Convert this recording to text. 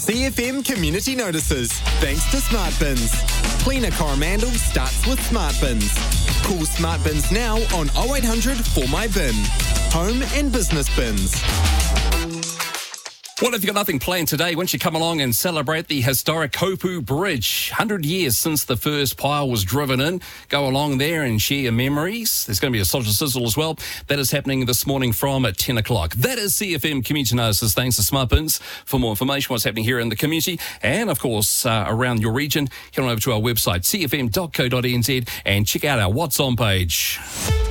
CFM Community Notices, thanks to Smart Bins. Cleaner Coromandel starts with Smart Bins. Call Smart Bins now on 0800 For My Bin. Home and business bins. Well, if you've got nothing planned today, why don't you come along and celebrate the historic Kopu Bridge? 100 years since the first pile was driven in. Go along there and share your memories. There's going to be a sausage sizzle as well. That is happening this morning from 10 o'clock. That is CFM Community Notices, thanks to Smart Bins. For more information, what's happening here in the community and, of course, around your region, head on over to our website, cfm.co.nz, and check out our What's On page.